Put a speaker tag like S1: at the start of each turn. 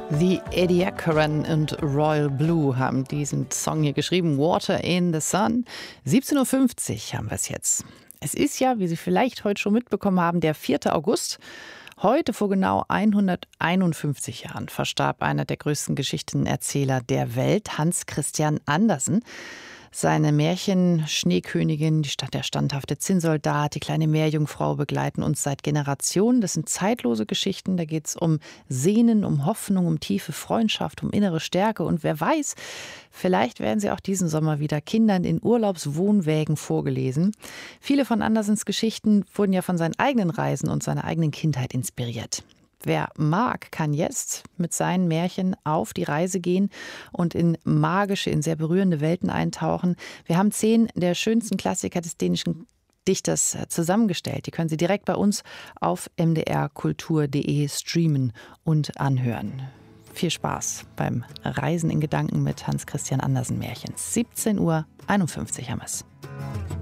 S1: The Ediacaran und Royal Blue haben diesen Song hier geschrieben, Water in the Sun. 17.50 Uhr haben wir es jetzt. Es ist ja, wie Sie vielleicht heute schon mitbekommen haben, der 4. August. Heute vor genau 151 Jahren verstarb einer der größten Geschichtenerzähler der Welt, Hans Christian Andersen. Seine Märchen Schneekönigin, der standhafte Zinnsoldat, die kleine Meerjungfrau begleiten uns seit Generationen. Das sind zeitlose Geschichten. Da geht es um Sehnen, um Hoffnung, um tiefe Freundschaft, um innere Stärke. Und wer weiß, vielleicht werden sie auch diesen Sommer wieder Kindern in Urlaubswohnwägen vorgelesen. Viele von Andersens Geschichten wurden ja von seinen eigenen Reisen und seiner eigenen Kindheit inspiriert. Wer mag, kann jetzt mit seinen Märchen auf die Reise gehen und in magische, in sehr berührende Welten eintauchen. Wir haben 10 der schönsten Klassiker des dänischen Dichters zusammengestellt. Die können Sie direkt bei uns auf mdrkultur.de streamen und anhören. Viel Spaß beim Reisen in Gedanken mit Hans Christian Andersen Märchens. 17.51 Uhr haben wir es.